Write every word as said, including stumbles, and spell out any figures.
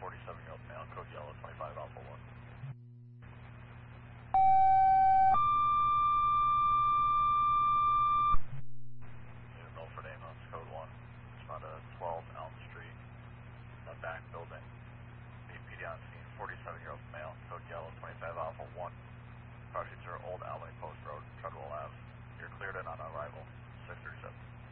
forty-seven year old male, code yellow, twenty-five Alpha one.